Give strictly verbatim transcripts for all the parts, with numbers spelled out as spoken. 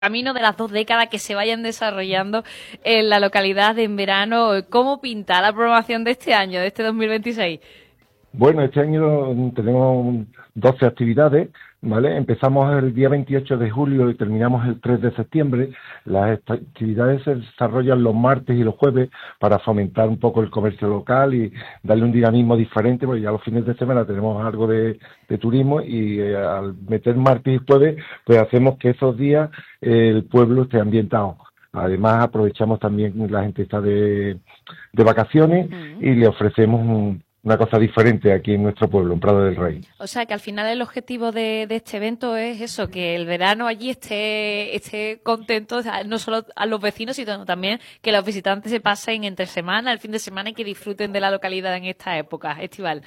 camino de las dos décadas que se vayan desarrollando en la localidad de en verano. ¿Cómo pinta la programación de este año, de este dos mil veintiséis? Bueno, este año tenemos doce actividades, ¿vale? Empezamos el día veintiocho de julio y terminamos el tres de septiembre. Las actividades se desarrollan los martes y los jueves para fomentar un poco el comercio local y darle un dinamismo diferente, porque ya los fines de semana tenemos algo de, de turismo y eh, al meter martes y jueves, pues hacemos que esos días eh, el pueblo esté ambientado. Además, aprovechamos también, la gente está de, de vacaciones uh-huh. y le ofrecemos un una cosa diferente aquí en nuestro pueblo, en Prado del Rey. O sea, que al final el objetivo de, de este evento es eso, que el verano allí esté, esté contento, o sea, no solo a los vecinos, sino también que los visitantes se pasen entre semana, el fin de semana y que disfruten de la localidad en esta época estival.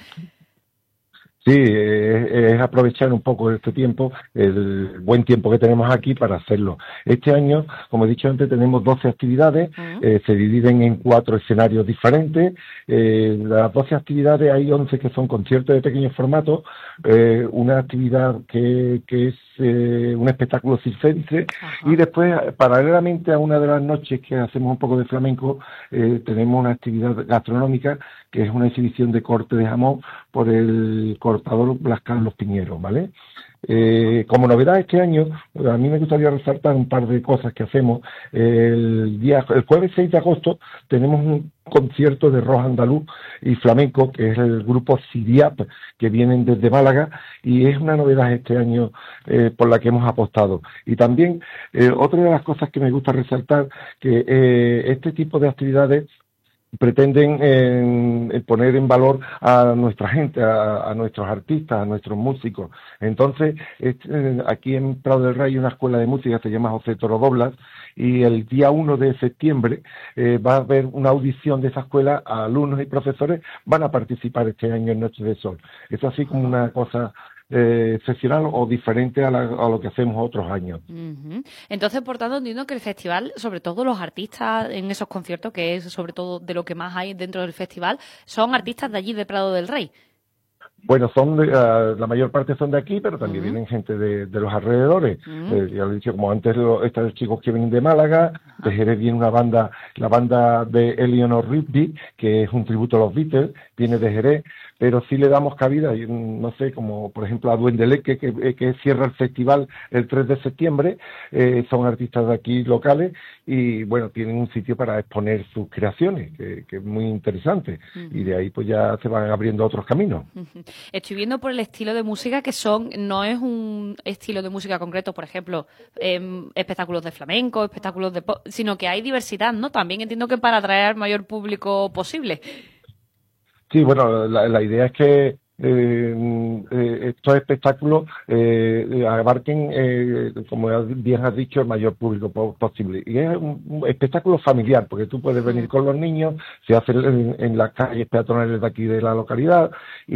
Sí, es, es aprovechar un poco este tiempo, el buen tiempo que tenemos aquí para hacerlo. Este año, como he dicho antes, tenemos doce actividades, uh-huh. eh, se dividen en cuatro escenarios diferentes. Eh, las doce actividades hay once que son conciertos de pequeño formato, eh, una actividad que, que es eh, un espectáculo circense uh-huh. y después, paralelamente a una de las noches que hacemos un poco de flamenco, eh, tenemos una actividad gastronómica que es una exhibición de corte de jamón por el cortador Blas Carlos Piñero, ¿vale? Eh, como novedad este año, a mí me gustaría resaltar un par de cosas que hacemos. El día, el jueves seis de agosto tenemos un concierto de rock andaluz y flamenco, que es el grupo Siriap, que vienen desde Málaga, y es una novedad este año eh, por la que hemos apostado. Y también, eh, otra de las cosas que me gusta resaltar, que eh, este tipo de actividades pretenden eh, poner en valor a nuestra gente, a, a nuestros artistas, a nuestros músicos. Entonces, este, aquí en Prado del Rey hay una escuela de música que se llama José Toro Doblas, y el día uno de septiembre eh, va a haber una audición de esa escuela, a alumnos y profesores van a participar este año en Noche de Sol. Es así como una cosa Eh, excepcional o diferente a, la, a lo que hacemos otros años. Uh-huh. Entonces, por tanto, entiendo que el festival, sobre todo los artistas en esos conciertos, que es sobre todo de lo que más hay dentro del festival, son artistas de allí, de Prado del Rey. Bueno, son de, uh, la mayor parte son de aquí, pero también uh-huh. vienen gente de, de los alrededores. Uh-huh. Eh, ya lo he dicho, como antes, lo, estos chicos que vienen de Málaga, uh-huh. de Jerez viene una banda, la banda de Eleanor Rigby, que es un tributo a los Beatles, viene de Jerez, pero sí le damos cabida, no sé, como por ejemplo a Duendeleque, que, que cierra el festival el tres de septiembre, eh, son artistas de aquí locales y bueno, tienen un sitio para exponer sus creaciones, que, que es muy interesante, uh-huh. y de ahí pues ya se van abriendo otros caminos. Uh-huh. Estoy viendo por el estilo de música que son, no es un estilo de música concreto, por ejemplo, eh, espectáculos de flamenco, espectáculos de pop, sino que hay diversidad, ¿no? También entiendo que para atraer al mayor público posible. Sí, bueno, la, la idea es que eh, eh, estos espectáculos eh, abarquen, eh, como bien has dicho, el mayor público posible. Y es un, un espectáculo familiar, porque tú puedes venir con los niños, se hace en, en las calles peatonales de aquí de la localidad,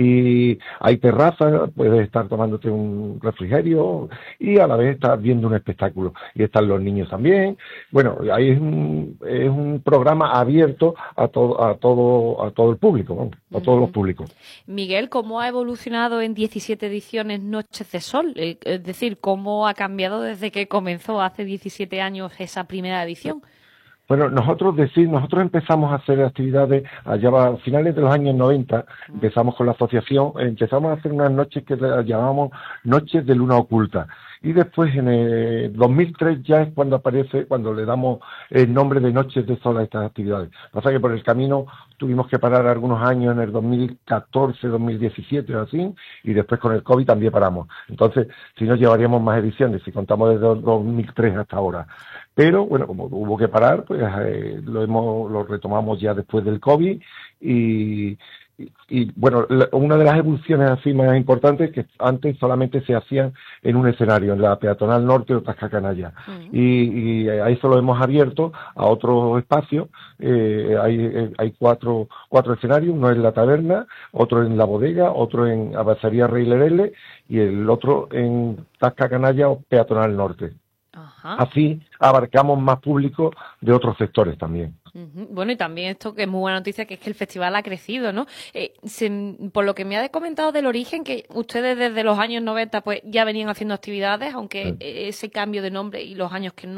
y hay terrazas, puedes estar tomándote un refrigerio, y a la vez estás viendo un espectáculo. Y están los niños también. Bueno, ahí es un, es un programa abierto a todo, a todo, a todo el público, ¿no? A todos los públicos. Miguel, ¿cómo ¿Cómo ha evolucionado en diecisiete ediciones Noches de Sol? Es decir, ¿cómo ha cambiado desde que comenzó hace diecisiete años esa primera edición? Bueno, nosotros decir, nosotros empezamos a hacer actividades allá a finales de los años noventa, uh-huh. empezamos con la asociación, empezamos a hacer unas noches que las llamamos Noches de Luna Oculta. Y después en el dos mil tres ya es cuando aparece, cuando le damos el nombre de Noches de Sol a estas actividades. Pasa que por el camino tuvimos que parar algunos años en el dos mil catorce, dos mil diecisiete o así, y después con el COVID también paramos. Entonces, si no llevaríamos más ediciones, si contamos desde dos mil tres hasta ahora. Pero, bueno, como hubo que parar, pues eh, lo hemos lo retomamos ya después del COVID y... Y, y bueno, la, una de las evoluciones así más importantes es que antes solamente se hacían en un escenario, en la Peatonal Norte o Tasca Canalla. Uh-huh. y, y a eso lo hemos abierto a otros espacios. Eh, hay hay cuatro cuatro escenarios, uno en la taberna, otro en la bodega, otro en Abasaría Rey Lerele y el otro en Tasca Canalla o Peatonal Norte. Uh-huh. Así abarcamos más público de otros sectores también. Uh-huh. Bueno, y también esto que es muy buena noticia, que es que el festival ha crecido, ¿no? Eh, se, por lo que me ha comentado del origen, que ustedes desde los años noventa pues ya venían haciendo actividades, aunque sí. ese cambio de nombre y los años que no